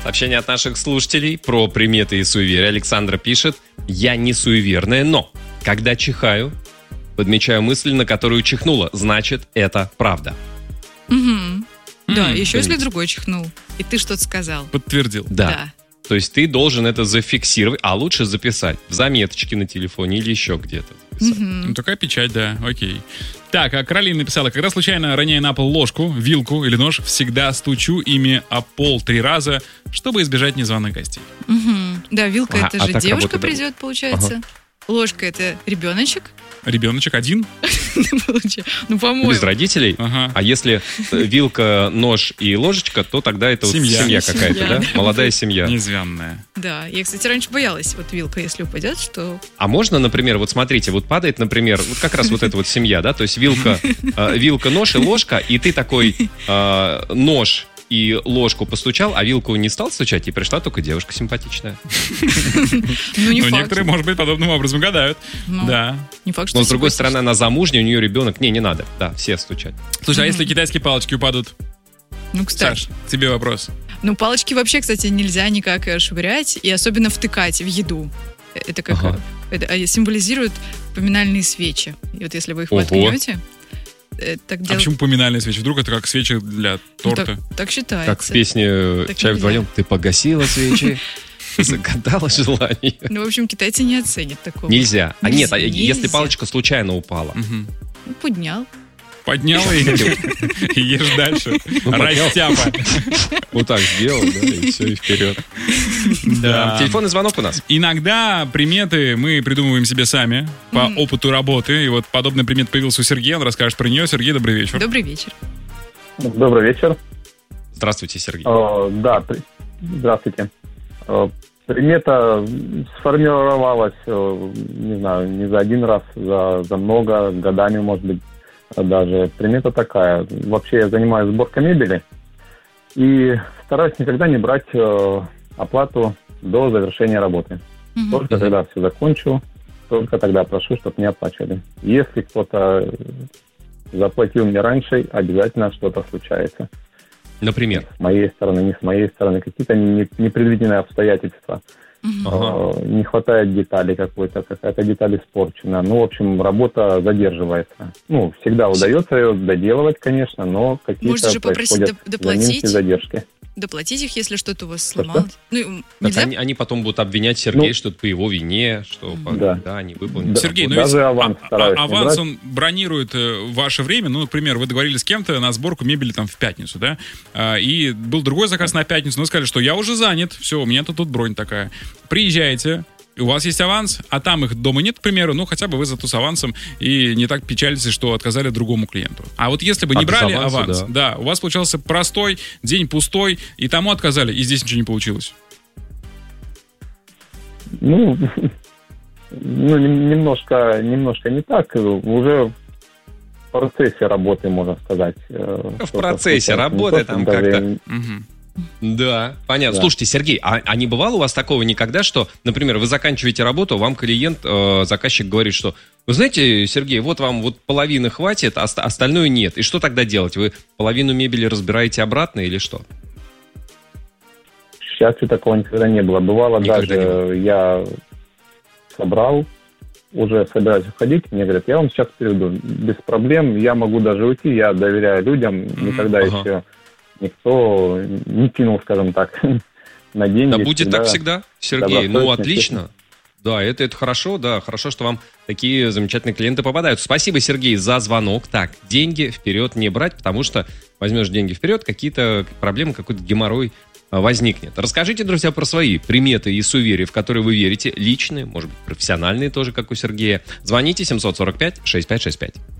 Сообщение от наших слушателей про приметы и суеверия. Александра пишет: я не суеверная, но когда чихаю, подмечаю мысль, на которую чихнула. Значит, это правда. Да, еще если другой чихнул, и ты что-то сказал. Подтвердил. Да. То есть ты должен это зафиксировать, а лучше записать в заметочке на телефоне или еще где-то. Ну, такая печать, да, окей. Так, а Каролина написала: когда случайно роняю на пол ложку, вилку или нож, всегда стучу ими о пол 3 раза, чтобы избежать незваных гостей. Да, вилка это же так девушка работает, придет, получается. Ложка это ребеночек. Ребеночек один? Ну, по-моему. Без родителей? Ага. А если вилка, нож и ложечка, то тогда это семья какая-то, да? Молодая семья. Незваная. Да, я, кстати, раньше боялась, вот вилка, если упадет, что... А можно, например, вот смотрите, вот падает, например, вот как раз вот эта вот семья, да? То есть вилка, нож и ложка, и ты такой нож и ложку постучал, а вилку не стал стучать, и пришла только девушка симпатичная. Ну, не Ну, факт. некоторые, может быть, подобным образом гадают. Ну, Да. Не факт, что Но, с другой симпатичная. стороны, она замужняя, у нее ребенок. Не надо. Да, все стучать. Слушай, а если китайские палочки упадут? Ну, кстати. Саш, тебе вопрос. Ну, палочки вообще, кстати, нельзя никак швырять, и особенно втыкать в еду. Это как... Это символизирует поминальные свечи. И вот если вы их воткнете... Так А почему поминальные свечи? Вдруг это как свечи для торта? Так считается. Как в песне Так «Чай нельзя. вдвоем». Ты погасила свечи, загадала желание. Ну, в общем, китайцы не оценят такого. Нельзя. А нет, Нельзя. если палочка случайно упала. Мгм. Ну, поднял. Поднял и ешь дальше. Растяпа. Вот так сделал, да, и все, и вперед. Да. Телефонный звонок у нас. Иногда приметы мы придумываем себе сами по опыту работы. И вот подобный примет появился у Сергея. Он расскажет про нее. Сергей, добрый вечер. Добрый вечер. Добрый вечер. Здравствуйте, Сергей. Да, здравствуйте. Примета сформировалась, не знаю, не за один раз, за много, годами, может быть, даже. Примета такая. Вообще я занимаюсь сборкой мебели и стараюсь никогда не брать оплату до завершения работы. Только когда все закончу, только тогда прошу, чтобы не оплачивали. Если кто-то заплатил мне раньше, обязательно что-то случается. Например? С моей стороны, не с моей стороны. Какие-то непредвиденные обстоятельства. Не хватает деталей какой-то, какая-то деталь испорчена. Ну, в общем, работа задерживается. Ну, всегда удается ее доделывать, конечно, но Можно какие-то же попросить происходят доплатить. заминки, задержки. Доплатить их, если что-то у вас Что-что? сломалось. Ну, Так нельзя? они потом будут обвинять Сергея, Ну, что это по его вине, что да. не выполнил. Да. Сергей, ну Даже ведь аванс стараюсь не аванс, брать. он бронирует ваше время. Ну, например, вы договорились с кем-то на сборку мебели там в пятницу, да? И был другой заказ на пятницу, но сказали, что я уже занят, все, у меня тут бронь такая. Приезжайте, у вас есть аванс, а там их дома нет, к примеру, ну, хотя бы вы зато с авансом и не так печалитесь, что отказали другому клиенту. А вот если бы не без брали аванса, аванс, да, у вас получался простой, день пустой, и тому отказали, и здесь ничего не получилось. Ну, немножко не так. Уже в процессе работы, можно сказать. В процессе работы там как-то... Да, понятно. Да. Слушайте, Сергей, а не бывало у вас такого никогда, что, например, вы заканчиваете работу, вам клиент, заказчик говорит, что, вы знаете, Сергей, вот вам вот половины хватит, а остальное нет. И что тогда делать? Вы половину мебели разбираете обратно или что? К счастью, такого никогда не было. Бывало Никогда даже, не было. я собрал, уже собираюсь уходить, мне говорят, я вам сейчас переведу. Без проблем, я могу даже уйти, я доверяю людям, никогда еще никто не кинул, скажем так, на деньги. Да будет так всегда, Сергей. Ну, добросовестно, отлично. Да, это хорошо, да, хорошо, что вам такие замечательные клиенты попадают. Спасибо, Сергей, за звонок. Так, деньги вперед не брать, потому что возьмешь деньги вперед, какие-то проблемы, какой-то геморрой возникнет. Расскажите, друзья, про свои приметы и суеверия, в которые вы верите, личные, может быть, профессиональные тоже, как у Сергея. Звоните 745-6565.